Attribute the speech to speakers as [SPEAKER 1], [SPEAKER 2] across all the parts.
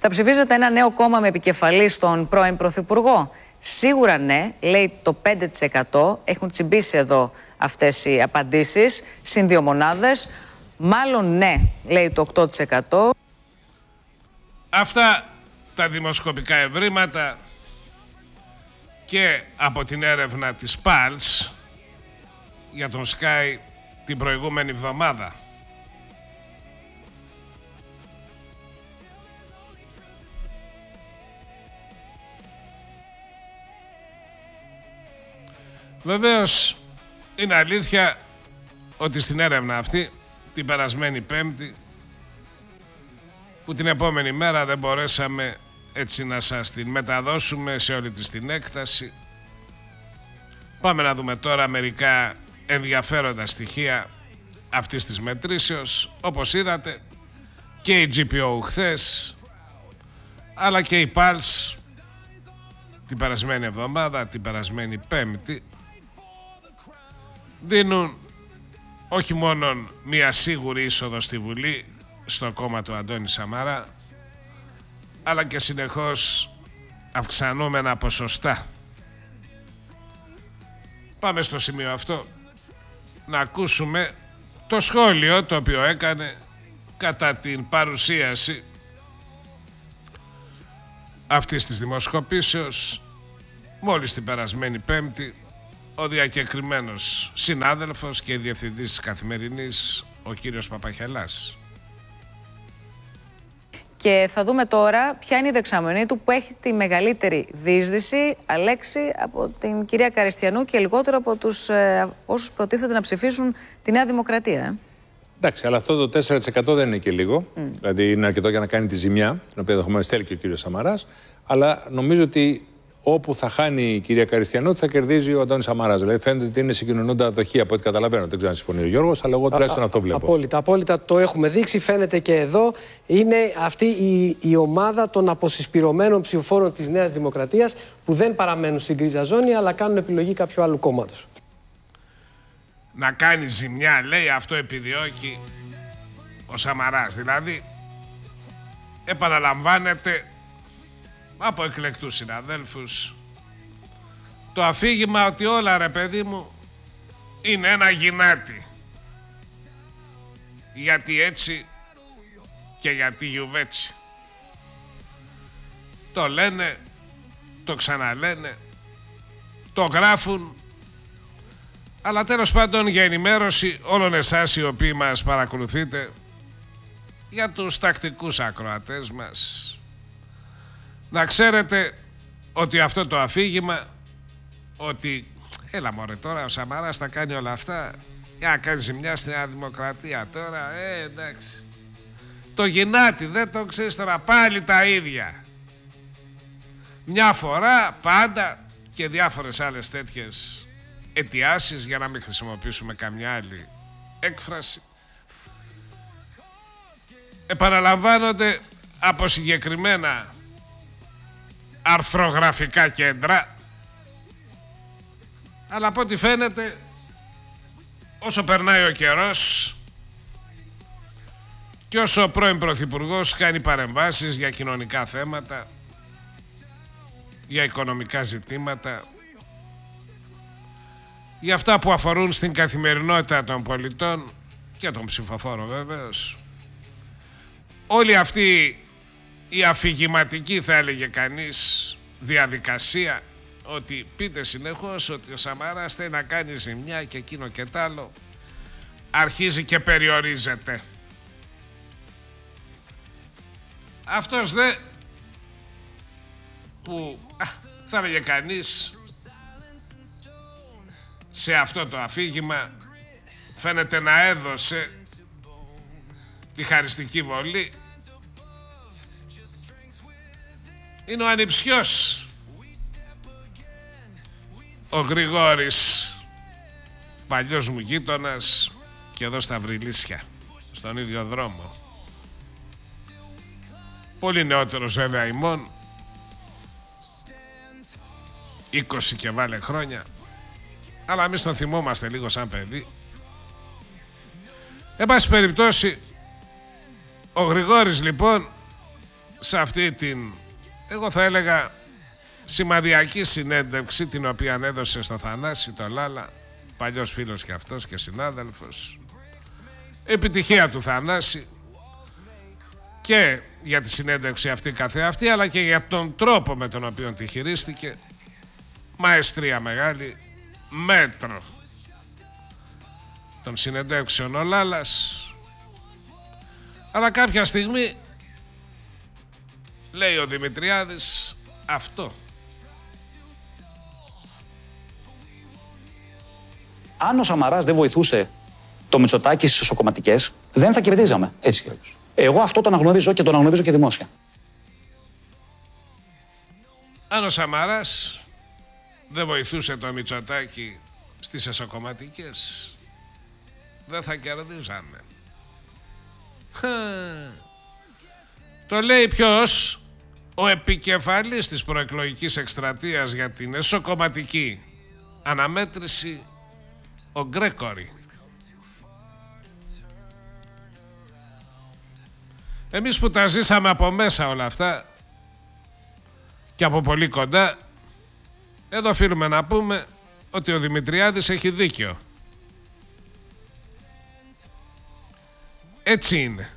[SPEAKER 1] Θα ψηφίζετε ένα νέο κόμμα με επικεφαλή στον πρώην Πρωθυπουργό? Σίγουρα ναι, λέει το 5%. Έχουν τσιμπήσει εδώ αυτές οι απαντήσεις, συν 2 μονάδες. Μάλλον ναι, λέει το 8%.
[SPEAKER 2] Αυτά τα δημοσκοπικά ευρήματα και από την έρευνα της Pulse για τον Sky την προηγούμενη εβδομάδα. Βεβαίως είναι αλήθεια ότι στην έρευνα αυτή την περασμένη Πέμπτη, που την επόμενη μέρα δεν μπορέσαμε έτσι να σας την μεταδώσουμε σε όλη της την έκταση, πάμε να δούμε τώρα μερικά ενδιαφέροντα στοιχεία αυτής της μετρήσεως. Όπως είδατε, και η GPO χθες, αλλά και η Pulse την περασμένη εβδομάδα, την περασμένη Πέμπτη, δίνουν όχι μόνο μία σίγουρη είσοδο στη Βουλή στο κόμμα του Αντώνη Σαμαρά, αλλά και συνεχώς αυξανόμενα ποσοστά. Πάμε στο σημείο αυτό να ακούσουμε το σχόλιο το οποίο έκανε κατά την παρουσίαση αυτής της δημοσκοπήσεως μόλις την περασμένη Πέμπτη ο διακεκριμένος συνάδελφος και διευθυντής της Καθημερινής, ο κύριος Παπαχελάς.
[SPEAKER 1] Και θα δούμε τώρα ποια είναι η δεξαμενή του που έχει τη μεγαλύτερη διείσδυση, Αλέξη, από την κυρία Καριστιανού και λιγότερο από τους όσους προτίθεται να ψηφίσουν τη Νέα Δημοκρατία.
[SPEAKER 3] Εντάξει, αλλά αυτό το 4% δεν είναι και λίγο. Δηλαδή είναι αρκετό για να κάνει τη ζημιά, την οποία ενδεχομένως θέλει και ο κύριος Σαμαράς. Αλλά νομίζω ότι όπου θα χάνει η κυρία Καριστιανού θα κερδίζει ο Αντώνης Σαμαράς. Δηλαδή φαίνεται ότι είναι συγκοινωνούντα δοχεία από ό,τι καταλαβαίνω. Δεν ξέρω αν συμφωνεί ο Γιώργος, αλλά εγώ τουλάχιστον αυτό βλέπω.
[SPEAKER 4] Απόλυτα το έχουμε δείξει. Φαίνεται και εδώ. Είναι αυτή η ομάδα των αποσυσπηρωμένων ψηφοφόρων της Νέας Δημοκρατίας που δεν παραμένουν στην γκρίζα ζώνη, αλλά κάνουν επιλογή κάποιου άλλου κόμματος.
[SPEAKER 2] Να κάνει ζημιά, λέει, αυτό επιδιώκει ο Σαμαράς. Δηλαδή, επαναλαμβάνεται από εκλεκτούς συναδέλφους το αφήγημα ότι όλα, ρε παιδί μου, είναι ένα γυνάτι. Γιατί έτσι και γιατί γιουβέτσι. Το λένε, το ξαναλένε, το γράφουν. Αλλά τέλος πάντων, για ενημέρωση όλων εσάς οι οποίοι μας παρακολουθείτε, για τους τακτικούς ακροατές μας, να ξέρετε ότι αυτό το αφήγημα, ότι έλα μωρέ τώρα ο Σαμαράς θα κάνει όλα αυτά για να κάνει ζημιά στη Νέα Δημοκρατία τώρα, εντάξει. Το γυνάτι δεν το ξέρεις τώρα, πάλι τα ίδια. Μια φορά, πάντα, και διάφορες άλλες τέτοιες αιτιάσεις, για να μην χρησιμοποιήσουμε καμιά άλλη έκφραση, επαναλαμβάνονται από συγκεκριμένα αρθρογραφικά κέντρα, αλλά από ό,τι φαίνεται όσο περνάει ο καιρός και όσο ο πρώην Πρωθυπουργός κάνει παρεμβάσεις για κοινωνικά θέματα, για οικονομικά ζητήματα, για αυτά που αφορούν στην καθημερινότητα των πολιτών και των ψηφοφόρων βέβαιως, όλη αυτή η αφηγηματική, θα έλεγε κανείς, διαδικασία, ότι πείτε συνεχώς ότι ο Σαμαράς θέλει να κάνει ζημιά και εκείνο και τ' άλλο, αρχίζει και περιορίζεται. Αυτός δε που θα έλεγε κανείς σε αυτό το αφήγημα φαίνεται να έδωσε τη χαριστική βολή, είναι ο ανιψιός, ο Γρηγόρης, παλιός μου γείτονας και εδώ στα Βρυλίσια, στον ίδιο δρόμο. Πολύ νεότερος βέβαια ημών, 20 και βάλε χρόνια, αλλά εμείς τον θυμόμαστε λίγο σαν παιδί. Εν πάση περιπτώσει, ο Γρηγόρης λοιπόν σε αυτή την, εγώ θα έλεγα, σημαδιακή συνέντευξη την οποία έδωσε στο Θανάση το Λάλα, παλιός φίλος και αυτός και συνάδελφος. Επιτυχία του Θανάση και για τη συνέντευξη αυτή καθεαυτή, αλλά και για τον τρόπο με τον οποίο τη χειρίστηκε. Μαεστρία μεγάλη, μέτρο των συνεντεύξεων ο Λάλας. Αλλά κάποια στιγμή λέει ο Δημητριάδης αυτό.
[SPEAKER 5] Αν ο Σαμαράς δεν βοηθούσε το Μητσοτάκη στις εσωκομματικές, δεν θα κερδίζαμε, έτσι κι αλλιώς. Εγώ αυτό το αναγνωρίζω και το αναγνωρίζω και δημόσια.
[SPEAKER 2] Αν ο Σαμαράς δεν βοηθούσε το Μητσοτάκη στις εσωκομματικές, δεν θα κερδίζαμε. Το λέει ποιος? Ο επικεφαλής της προεκλογικής εκστρατείας για την εσωκομματική αναμέτρηση, ο Γκρέκορη. Εμείς που τα ζήσαμε από μέσα όλα αυτά και από πολύ κοντά, εδώ οφείλουμε να πούμε ότι ο Δημητριάδης έχει δίκιο. Έτσι είναι.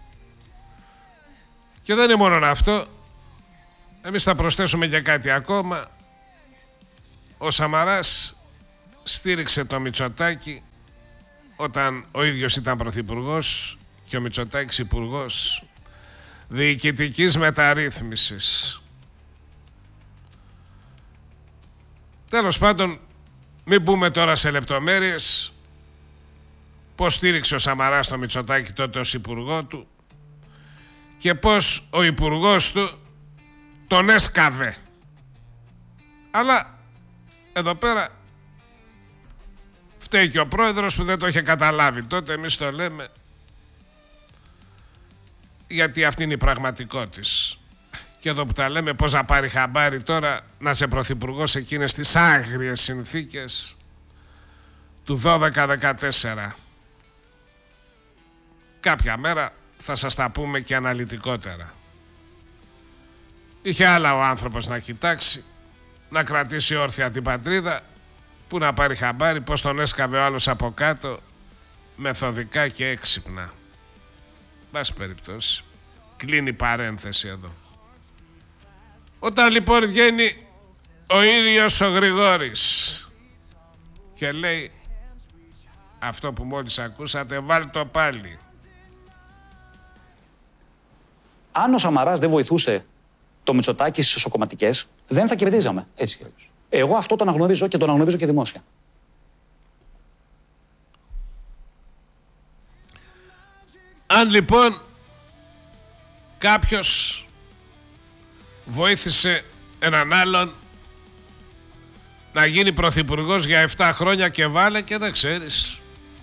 [SPEAKER 2] Και δεν είναι μόνο αυτό. Εμείς θα προσθέσουμε και κάτι ακόμα. Ο Σαμαράς στήριξε το Μητσοτάκη όταν ο ίδιος ήταν πρωθυπουργός και ο Μητσοτάκης υπουργός διοικητικής μεταρρύθμισης. Τέλος πάντων, μην μπούμε τώρα σε λεπτομέρειες. Πώς στήριξε ο Σαμαράς το Μητσοτάκη τότε ως υπουργό του και πώς ο υπουργός του τον έσκαβε. Αλλά εδώ πέρα φταίει και ο πρόεδρος που δεν το είχε καταλάβει τότε. Εμείς το λέμε γιατί αυτή είναι η πραγματικότητα. Και εδώ που τα λέμε, πώς να πάρει χαμπάρι τώρα να είσαι πρωθυπουργός εκείνες τις άγριες συνθήκες του 12-14. Κάποια μέρα θα σας τα πούμε και αναλυτικότερα. Είχε άλλα ο άνθρωπος να κοιτάξει, να κρατήσει όρθια την πατρίδα, που να πάρει χαμπάρι πως τον έσκαβε ο άλλος από κάτω, μεθοδικά και έξυπνα. Μπας περιπτώσει, κλείνει παρένθεση εδώ. Όταν λοιπόν βγαίνει ο ίδιος ο Γρηγόρης και λέει αυτό που μόλις ακούσατε, βάλ' το πάλι.
[SPEAKER 5] Αν ο Σαμαράς δεν βοηθούσε το Μητσοτάκη στις εσωκομματικές, δεν θα κερδίζαμε, έτσι κι αλλιώς. Εγώ αυτό το αναγνωρίζω και το αναγνωρίζω και δημόσια.
[SPEAKER 2] Αν λοιπόν κάποιος βοήθησε έναν άλλον να γίνει πρωθυπουργός για 7 χρόνια και βάλε και δεν ξέρεις,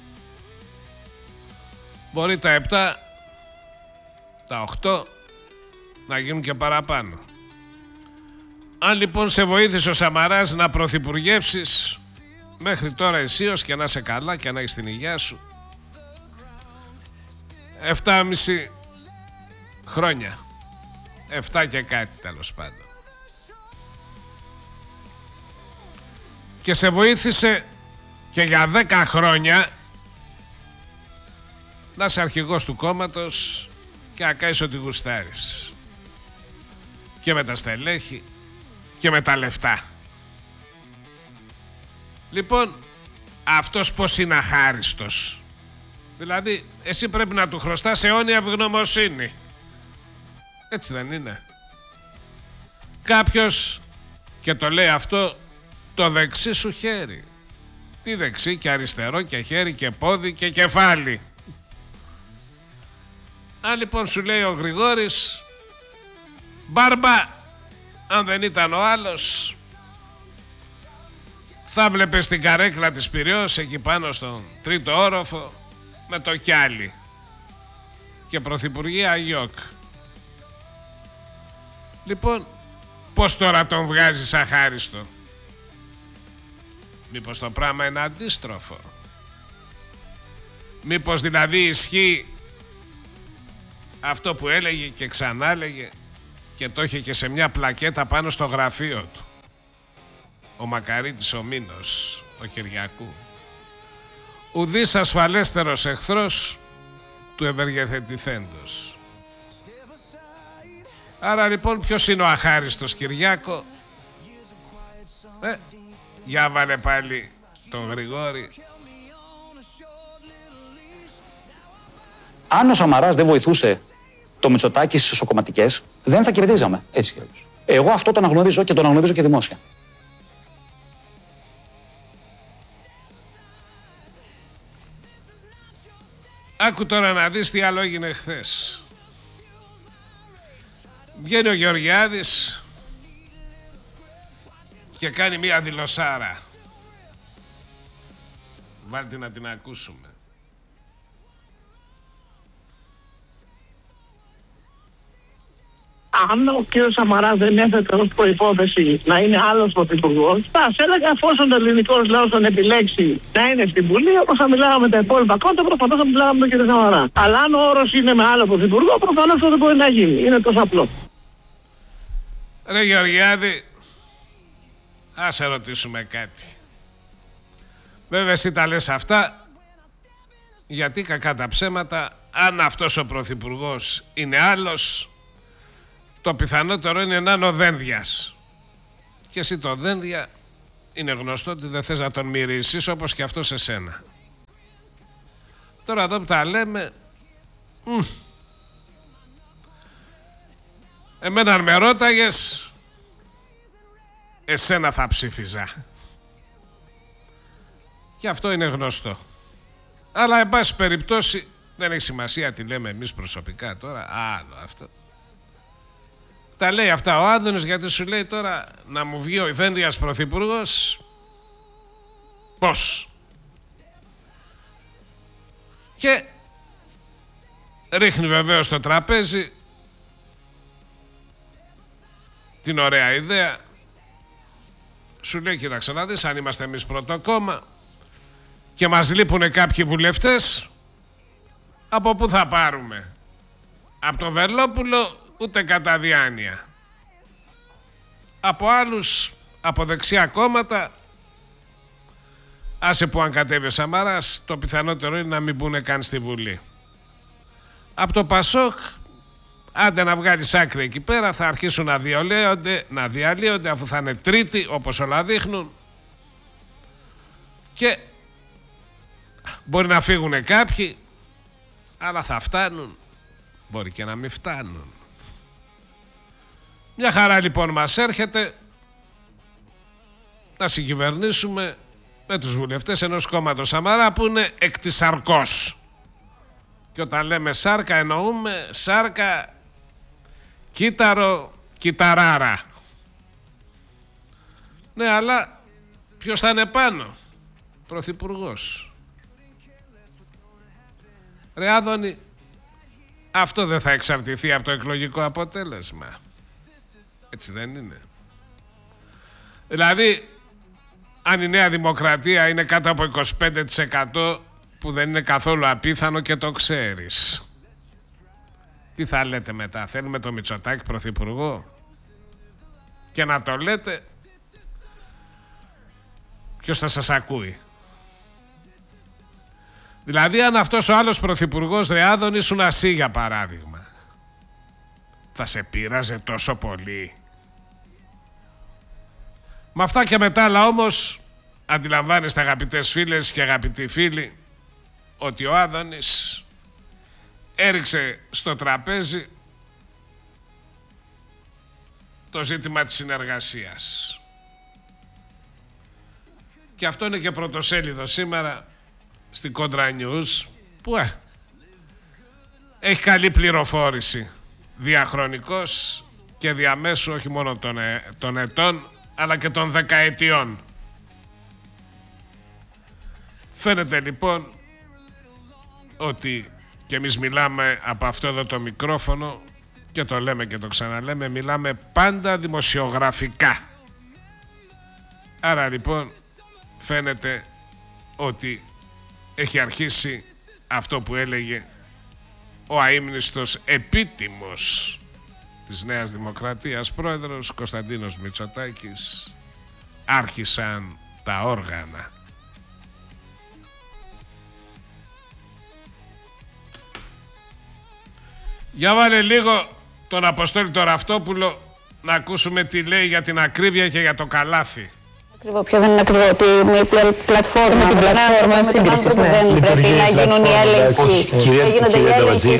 [SPEAKER 2] μπορεί τα 7, τα 8 να γίνουν και παραπάνω. Αν λοιπόν σε βοήθησε ο Σαμαράς να πρωθυπουργεύσεις μέχρι τώρα αισίως και να είσαι καλά και να έχεις την υγεία σου, 7,5 χρόνια, 7 και κάτι τέλος πάντων, και σε βοήθησε και για 10 χρόνια να είσαι αρχηγός του κόμματος και να κάνεις ό,τι γουστάρεις, και με τα στελέχη και με τα λεφτά. Λοιπόν, αυτός πως είναι αχάριστος? Δηλαδή, εσύ πρέπει να του χρωστάς αιώνια ευγνωμοσύνη. Έτσι δεν είναι? Κάποιος, και το λέει αυτό, το δεξί σου χέρι. Τι δεξί και αριστερό και χέρι και πόδι και κεφάλι. Αν λοιπόν σου λέει ο Γρηγόρης, μπάρμπα, αν δεν ήταν ο άλλος, θα βλέπεις την καρέκλα της Πειραιώς εκεί πάνω στον 3ο όροφο με το κιάλι και πρωθυπουργία Αγιόκ. Λοιπόν, πώς τώρα τον βγάζεις αχάριστο? Μήπως το πράγμα είναι αντίστροφο? Μήπως δηλαδή ισχύει αυτό που έλεγε και ξανά έλεγε και το είχε και σε μια πλακέτα πάνω στο γραφείο του. Ο Μακαρίτης ο Μήνος, ο Κυριακού. Ουδής ασφαλέστερος εχθρός του ευεργεθετηθέντος. Άρα λοιπόν ποιος είναι ο αχάριστος, Κυριάκο? Για βάλε πάλι τον Γρηγόρη.
[SPEAKER 5] Αν ο Σαμαράς δεν βοηθούσε το Μητσοτάκη στις ισοκομματικές, δεν θα κερδίζαμε, έτσι κι αλλιώς. Εγώ αυτό το αναγνωρίζω και το αναγνωρίζω και δημόσια.
[SPEAKER 2] Άκου τώρα να δεις τι άλλο έγινε χθες. Βγαίνει ο Γεωργιάδης και κάνει μία δηλωσάρα. Βάλτε να την ακούσουμε.
[SPEAKER 6] Αν ο κ. Σαμαράς δεν έθετε ως προϋπόθεση να είναι άλλος πρωθυπουργός, θα έλεγα εφόσον ο ελληνικός λαός τον επιλέξει να είναι στην Βουλή, όπως θα μιλάγαμε με τα υπόλοιπα κόμματα, προφανώς θα μιλάγαμε με τον κ. Σαμαρά. Αλλά αν ο όρος είναι με άλλο πρωθυπουργό, προφανώς αυτό δεν μπορεί να γίνει. Είναι τόσο απλό.
[SPEAKER 2] Ρε Γεωργιάδη, ας σε ρωτήσουμε κάτι. Βέβαια εσύ τα λες αυτά, γιατί κακά τα ψέματα, αν αυτός ο πρωθυπουργός είναι άλλος, το πιθανότερο είναι να είναι ο Δένδιας. Και εσύ το Δένδια είναι γνωστό ότι δεν θες να τον μυρίσεις, όπως και αυτό σε σένα. Τώρα εδώ που τα λέμε, εμένα αν με ρώταγες, εσένα θα ψήφιζα. Και αυτό είναι γνωστό. Αλλά εν πάση περιπτώσει δεν έχει σημασία τι λέμε εμείς προσωπικά τώρα. Άλλο αυτό. Τα λέει αυτά ο Άδωνης, γιατί σου λέει τώρα να μου βγει ο Ιδένδιας πρωθυπουργός. Πώς? Και ρίχνει βεβαίως στο τραπέζι την ωραία ιδέα. Σου λέει, κοίταξε να δεις, αν είμαστε εμείς πρώτο κόμμα και μας λείπουνε κάποιοι βουλευτές, από πού θα πάρουμε? Από τον Βελόπουλο ούτε κατά διάνοια. Από άλλους, από δεξιά κόμματα, άσε που αν κατέβει ο Σαμαράς, το πιθανότερο είναι να μην μπουνε καν στη Βουλή. Από το Πασόκ, άντε να βγάλεις άκρη εκεί πέρα, θα αρχίσουν να διαλύονται αφού θα είναι τρίτη, όπως όλα δείχνουν. Και μπορεί να φύγουν κάποιοι, αλλά θα φτάνουν, μπορεί και να μην φτάνουν. Μια χαρά λοιπόν μας έρχεται να συγκυβερνήσουμε με τους βουλευτές ενός κόμματος Σαμαρά που είναι εκ της σαρκός. Και όταν λέμε σάρκα εννοούμε σάρκα, κύτταρο, κυταράρα. Ναι, αλλά ποιος θα είναι πάνω? Πρωθυπουργός. Ρε Άδωνη, αυτό δεν θα εξαρτηθεί από το εκλογικό αποτέλεσμα? Έτσι δεν είναι? Δηλαδή, αν η Νέα Δημοκρατία είναι κάτω από 25%, που δεν είναι καθόλου απίθανο και το ξέρεις, τι θα λέτε μετά? Θέλουμε το Μητσοτάκη πρωθυπουργό? Και να το λέτε, ποιος θα σας ακούει? Δηλαδή, αν αυτός ο άλλος πρωθυπουργός, ρε Άδωνη, ήσουν εσύ για παράδειγμα, θα σε πείραζε τόσο πολύ? Με αυτά και μετά, αλλά όμως αντιλαμβάνεστε, αγαπητές φίλες και αγαπητοί φίλοι, ότι ο Άδωνης έριξε στο τραπέζι το ζήτημα της συνεργασίας. Και αυτό είναι και πρωτοσέλιδο σήμερα στην Κόντρα News, που έχει καλή πληροφόρηση διαχρονικώς και διαμέσου όχι μόνο των ετών, αλλά και των δεκαετιών. Φαίνεται λοιπόν ότι και εμείς μιλάμε από αυτό εδώ το μικρόφωνο και το λέμε και το ξαναλέμε, μιλάμε πάντα δημοσιογραφικά. Άρα λοιπόν φαίνεται ότι έχει αρχίσει αυτό που έλεγε ο αείμνηστος επίτιμος της Νέας Δημοκρατίας πρόεδρος Κωνσταντίνος Μητσοτάκης, άρχισαν τα όργανα. Για βάλε λίγο τον Αποστόλη τον Ραυτόπουλο να ακούσουμε τι λέει για την ακρίβεια και για το καλάθι.
[SPEAKER 7] Ακριβό, ποιο δεν είναι ακριβό, ότι με πλατφόρμα, με την πλατφόρμα σύγκρισης, δεν πρέπει να γίνουν οι έλεγχοι.
[SPEAKER 8] Κυρία Νταβατζή,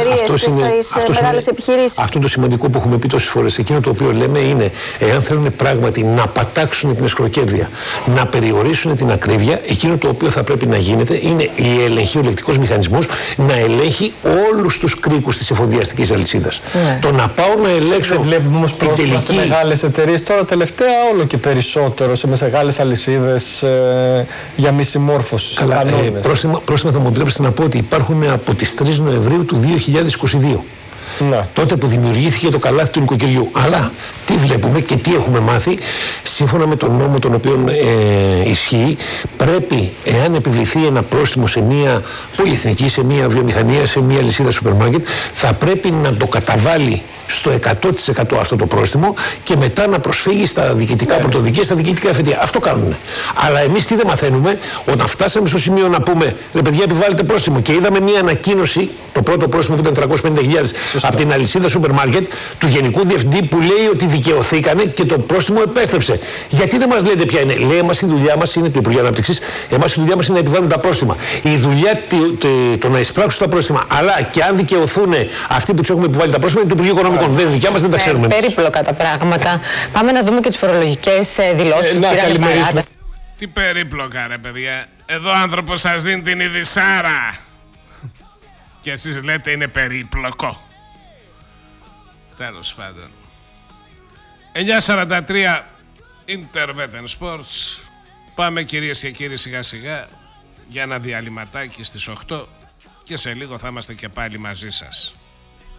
[SPEAKER 8] αυτό είναι το σημαντικό που έχουμε πει τόσες φορές. Εκείνο το οποίο λέμε είναι, εάν θέλουν πράγματι να πατάξουν την εσχροκέρδεια, να περιορίσουν την ακρίβεια, εκείνο το οποίο θα πρέπει να γίνεται είναι η έλεγχη, ο ελεκτικός μηχανισμός να ελέγχει όλους τους κρίκους της εφοδιαστικής αλυσίδας. Το να πάω να ελέγξω. Δεν βλέπουμε όμως πρόσφατα σε μεγάλες εταιρείες τώρα τελευταία όλο και περισσότερο σε μεγάλες αλυσίδες για μη συμμόρφωση. Καλά, πρόστιμα θα μου επιτρέψετε να πω ότι υπάρχουν από τις 3 Νοεμβρίου του 2022. Ναι. Τότε που δημιουργήθηκε το καλάθι του νοικοκυριού. Αλλά τι βλέπουμε και τι έχουμε μάθει, σύμφωνα με τον νόμο τον οποίο ισχύει, πρέπει, εάν επιβληθεί ένα πρόστιμο σε μια πολυεθνική, σε μια βιομηχανία, σε μια αλυσίδα σούπερ μάρκετ, θα πρέπει να το καταβάλει στο 100% αυτό το πρόστιμο και μετά να προσφύγει στα διοικητικά πρωτοδικεία, στα διοικητικά εφετεία. Αυτό κάνουν. Αλλά εμείς τι δεν μαθαίνουμε, όταν φτάσαμε στο σημείο να πούμε, ρε παιδιά, επιβάλλετε πρόστιμο και είδαμε μια ανακοίνωση, το πρώτο πρόστιμο που ήταν 350.000 από την αλυσίδα σούπερ μάρκετ, του Γενικού Διευθυντή που λέει ότι δικαιωθήκανε και το πρόστιμο επέστρεψε. Γιατί δεν μας λέτε ποια είναι? Λέει, εμάς η δουλειά μας είναι, του Υπουργείου Ανάπτυξης, εμάς η δουλειά μας είναι να επιβάλλουν τα πρόστιμα. Η δουλειά το να εισπράξουν τα πρόστιμα, αλλά και αν δικαιωθούν αυτοί που τους έχουμε επιβάλει τα πρόστιμα, είναι του Υπουργείου Οικονομικών. Δεν είναι δικιά μας, δεν τα ξέρουμε.
[SPEAKER 7] Περίπλοκα τα πράγματα. Πάμε να δούμε και τις φορολογικές δηλώσεις του κ.
[SPEAKER 2] Τι περίπλοκα, ρε παιδιά. Εδώ άνθρωπος σας δίνει την ειδισάρα. Και εσείς λέτε είναι περίπλοκο. Τέλος πάντων. 9:43 Interveten Sports. Πάμε κυρίες και κύριοι σιγά σιγά για ένα διαλυματάκι στις 8 και σε λίγο θα είμαστε και πάλι μαζί σας.